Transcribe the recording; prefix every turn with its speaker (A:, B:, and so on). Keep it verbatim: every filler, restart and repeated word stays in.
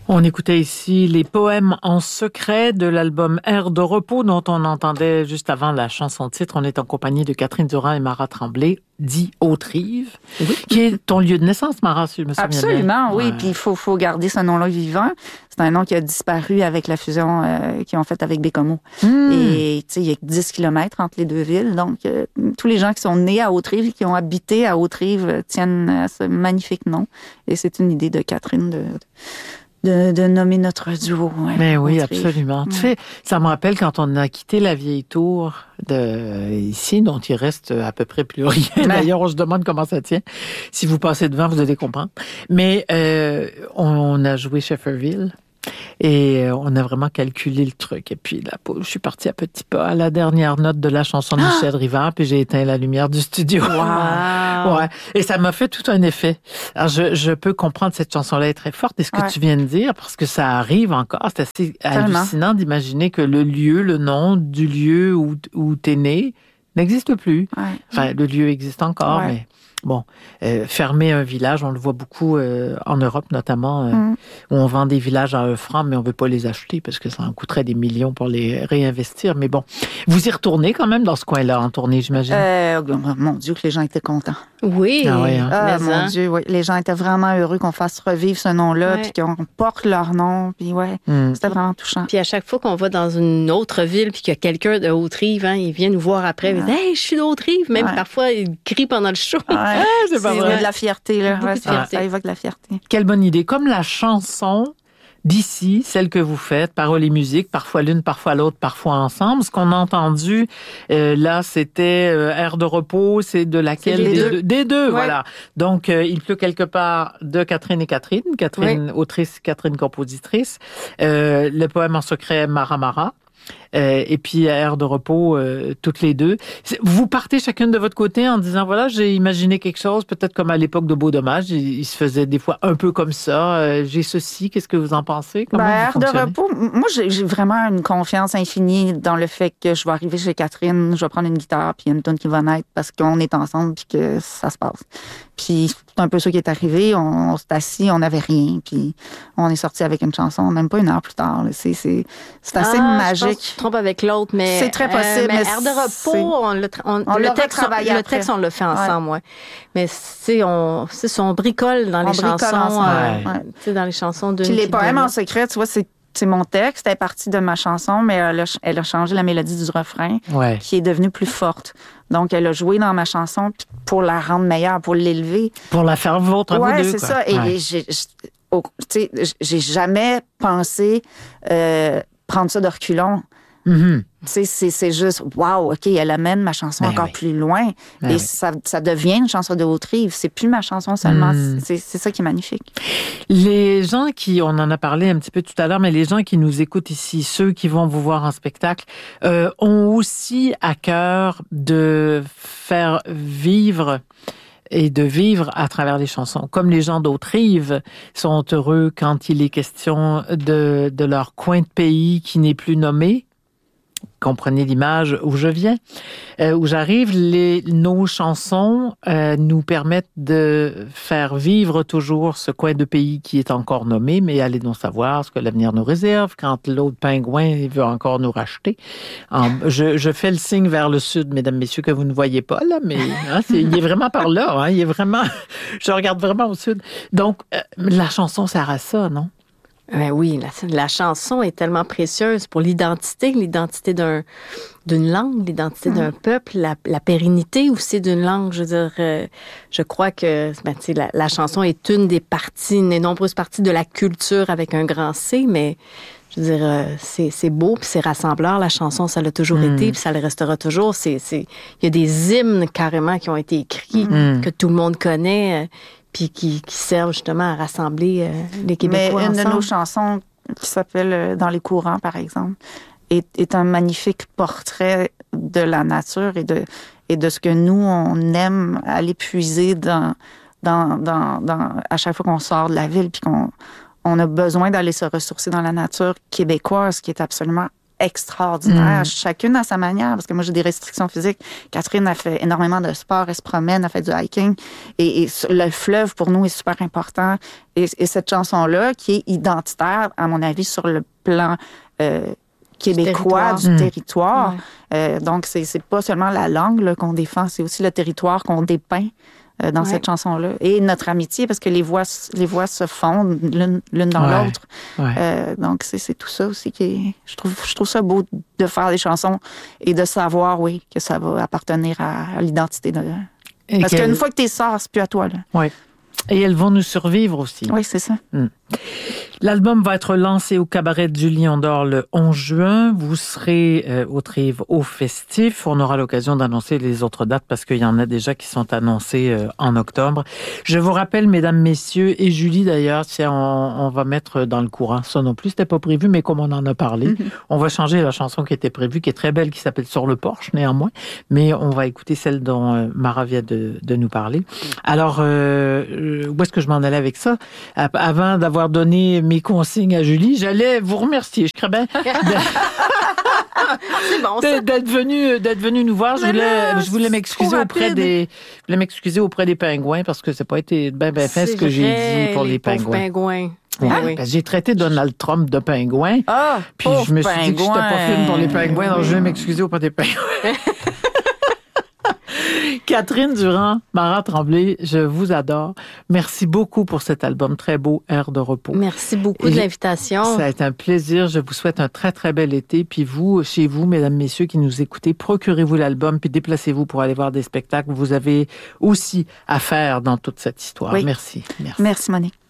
A: On écoutait ici les poèmes en secret de l'album Air de repos dont on entendait juste avant la chanson titre. On est en compagnie de Catherine Durand et Mara Tremblay, dit Haute-Rive, oui. Qui est ton lieu de naissance, Mara, si je me souviens bien.
B: Absolument, oui.
A: Ouais.
B: Puis il faut, faut garder ce nom-là vivant. C'est un nom qui a disparu avec la fusion euh, qu'ils ont faite avec Bécomo. Mmh. Et tu sais, il y a dix kilomètres entre les deux villes. Donc, euh, tous les gens qui sont nés à Haute-Rive et qui ont habité à Haute-Rive euh, tiennent à ce magnifique nom. Et c'est une idée de Catherine de... De, de nommer notre duo. Ouais,
A: Mais oui, absolument.
B: Ouais.
A: Tu sais, ça me rappelle quand on a quitté la vieille tour de ici, dont il reste à peu près plus rien. Ouais. D'ailleurs, on se demande comment ça tient. Si vous passez devant, vous allez comprendre. Mais euh, on, on a joué Shefferville. Et on a vraiment calculé le truc. Et puis là, je suis partie à petits pas à la dernière note de la chanson de Michel ah! Rivard, puis j'ai éteint la lumière du studio.
B: Wow!
A: Ouais. Et ça m'a fait tout un effet. Alors, je, je peux comprendre cette chanson-là est très forte. Et ce que ouais. tu viens de dire, parce que ça arrive encore, c'est assez Tellement. hallucinant d'imaginer que le lieu, le nom du lieu où, où t'es né n'existe plus.
B: Ouais.
A: Enfin, le lieu existe encore, ouais. mais... Bon, euh, fermer un village, on le voit beaucoup euh, en Europe notamment, euh, mm. où on vend des villages à un franc, mais on ne veut pas les acheter parce que ça en coûterait des millions pour les réinvestir. Mais bon, vous y retournez quand même dans ce coin-là, en tournée, j'imagine?
B: Euh, mon Dieu, que les gens étaient contents.
C: Oui.
A: Ah, ouais, hein?
B: ah mon hein? Dieu, oui. Les gens étaient vraiment heureux qu'on fasse revivre ce nom-là, puis ouais. qu'on porte leur nom, puis ouais, mm. c'était vraiment touchant.
C: Puis à chaque fois qu'on va dans une autre ville, puis qu'il y a quelqu'un de Haute-Rive, hein, il vient nous voir après, ouais. il dit « Hey, je suis de Haute-Rive! » Même ouais. parfois, il crie pendant le show.
B: Ouais. Ah,
A: c'est pas
B: c'est
A: vrai.
B: de la fierté, là. Ouais,
C: de fierté.
B: Ça évoque de la fierté.
A: Quelle bonne idée. Comme la chanson d'ici, celle que vous faites, paroles et musique, parfois l'une, parfois l'autre, parfois ensemble. Ce qu'on a entendu, euh, là, c'était euh, Air de repos, c'est de laquelle?
B: C'est des,
A: des
B: deux.
A: deux. Des deux,
B: ouais.
A: voilà. Donc, euh, il pleut quelque part de Catherine et Catherine. Catherine,
B: oui.
A: autrice, Catherine, compositrice. Euh, le poème en secret, Mara Mara. Euh, et puis Air de repos, euh, toutes les deux. Vous partez chacune de votre côté en disant, voilà, j'ai imaginé quelque chose, peut-être comme à l'époque de Beau Dommage, il, il se faisait des fois un peu comme ça. Euh, j'ai ceci, qu'est-ce que vous en pensez? Comment
B: ben,
A: vous
B: Air de repos, moi, j'ai, j'ai vraiment une confiance infinie dans le fait que je vais arriver chez Catherine, je vais prendre une guitare, puis il y a une tonne qui va naître parce qu'on est ensemble, puis que ça se passe. Puis c'est un peu ça qui est arrivé. On, on s'est assis, on n'avait rien, puis on est sorti avec une chanson, même pas une heure plus tard. C'est, c'est, c'est assez
C: ah,
B: magique.
C: Je pense que tu te trompes avec l'autre, mais
B: c'est très possible.
C: Euh, mais,
B: mais
C: Air de repos, on, le, on,
B: on
C: le,
B: l'a
C: texte,
B: travaillé
C: le texte, on l'a fait ensemble, ouais. ouais. Mais c'est on, c'est son bricole dans
B: on
C: les chansons, euh,
A: ouais.
C: ouais. dans les chansons de.
B: Puis les poèmes en secret, tu vois, c'est c'est mon texte, elle est partie de ma chanson, mais elle a, elle a changé la mélodie du refrain,
A: ouais.
B: qui est devenue plus forte. Donc, elle a joué dans ma chanson pour la rendre meilleure, pour l'élever.
A: Pour la faire vôtre à
B: ouais,
A: vous deux.
B: c'est
A: quoi.
B: ça. Et,
A: ouais.
B: et j'ai, oh, tu sais, j'ai jamais pensé euh, prendre ça de reculons.
A: Mm-hmm.
B: C'est, c'est, c'est juste, wow, OK, elle amène ma chanson
A: ben
B: encore
A: oui.
B: plus loin.
A: Ben
B: et
A: oui.
B: ça, ça devient une chanson de Haute-Rive. C'est plus ma chanson seulement.
A: Mm.
B: C'est, c'est ça qui est magnifique.
A: Les gens qui, on en a parlé un petit peu tout à l'heure, mais les gens qui nous écoutent ici, ceux qui vont vous voir en spectacle, euh, ont aussi à cœur de faire vivre et de vivre à travers les chansons. Comme les gens d'Haute-Rive sont heureux quand il est question de, de leur coin de pays qui n'est plus nommé. Comprenez l'image où je viens, euh, où j'arrive. Les, nos chansons euh, nous permettent de faire vivre toujours ce coin de pays qui est encore nommé, mais allez donc savoir ce que l'avenir nous réserve quand l'autre pingouin veut encore nous racheter. En, je, je fais le signe vers le sud, mesdames, messieurs, que vous ne voyez pas là, mais hein, c'est, il est vraiment par là. Hein, il est vraiment, je regarde vraiment au sud. Donc, euh, la chanson sert à ça, non?
C: Ben oui, la, la chanson est tellement précieuse pour l'identité, l'identité d'un, d'une langue, l'identité mmh. d'un peuple, la, la pérennité aussi d'une langue. Je veux dire, euh, je crois que ben, tu sais, la, la chanson est une des parties, une des nombreuses parties de la culture avec un grand C, mais je veux dire, euh, c'est, c'est beau puis c'est rassembleur. La chanson, ça l'a toujours mmh. été puis ça le restera toujours. C'est, c'est, il y a des hymnes carrément qui ont été écrits, mmh. que tout le monde connaît. Euh, puis qui, qui servent justement à rassembler euh, les Québécois
B: Mais une
C: ensemble.
B: de nos chansons, qui s'appelle « Dans les courants », par exemple, est, est un magnifique portrait de la nature et de, et de ce que nous, on aime aller puiser dans, dans, dans, dans, à chaque fois qu'on sort de la ville, puis qu'on on a besoin d'aller se ressourcer dans la nature québécoise, qui est absolument extraordinaires,
C: Mm.
B: chacune à sa manière, parce que moi, j'ai des restrictions physiques. Catherine a fait énormément de sport, elle se promène, elle fait du hiking, et, et le fleuve, pour nous, est super important. Et, et cette chanson-là, qui est identitaire, à mon avis, sur le plan euh, québécois, du
C: territoire.
B: territoire. Du territoire.
C: Ouais.
B: Euh, donc, c'est, c'est pas seulement la langue là, qu'on défend, c'est aussi le territoire qu'on dépeint euh, dans
C: Ouais.
B: cette chanson-là. Et notre amitié, parce que les voix, les voix se fondent l'une, l'une dans
A: Ouais.
B: l'autre.
A: Ouais.
B: Euh, donc, c'est, c'est tout ça aussi qui est... Je trouve, je trouve ça beau de faire des chansons et de savoir, oui, que ça va appartenir à, à l'identité de...
A: Et
B: Parce
A: qu'elle-
B: qu'une fois que t'es sors, c'est plus à toi, là.
A: Ouais. Et elles vont nous survivre aussi.
B: Oui, c'est ça.
A: L'album va être lancé au Cabaret du Lion d'Or le onze juin. Vous serez euh, au Trive au Festif. On aura l'occasion d'annoncer les autres dates parce qu'il y en a déjà qui sont annoncées euh, en octobre. Je vous rappelle, mesdames, messieurs, et Julie d'ailleurs, tiens, on, on va mettre dans le courant. Ça non plus, c'était pas prévu, mais comme on en a parlé,
B: Mm-hmm.
A: on va changer la chanson qui était prévue, qui est très belle, qui s'appelle Sur le porche, néanmoins. Mais on va écouter celle dont euh, Mara vient de, de nous parler. Alors, euh, où est-ce que je m'en allais avec ça? Avant d'avoir donné mes consignes à Julie, j'allais vous remercier. Je crois bien
C: C'est bon, ça.
A: d'être venu, d'être venu nous voir. Je
C: Mais
A: voulais,
C: là,
A: je voulais
C: c'est
A: m'excuser
C: trop
A: auprès
C: rapide.
A: des, je voulais m'excuser auprès des pingouins parce que c'est pas été ben ben fait ce
C: C'est
A: que j'ai
C: vrai,
A: dit pour les,
C: pauvres
A: pingouins.
C: pingouins.
A: Ouais,
C: Ah oui.
A: parce que j'ai traité Donald Trump de pingouin.
B: Ah,
A: Puis je me suis dit que j'étais pas fine pour les pingouins, donc je vais m'excuser auprès des pingouins. Catherine Durand, Mara Tremblay, je vous adore. Merci beaucoup pour cet album très beau, Air de repos.
C: Merci beaucoup
A: Et
C: de
A: j'ai-
C: l'invitation.
A: Ça a été un plaisir. Je vous souhaite un très, très bel été. Puis vous, chez vous, mesdames, messieurs qui nous écoutez, procurez-vous l'album puis déplacez-vous pour aller voir des spectacles. Vous avez aussi à faire dans toute cette histoire.
B: Oui.
A: Merci. Merci.
B: Merci, Monique.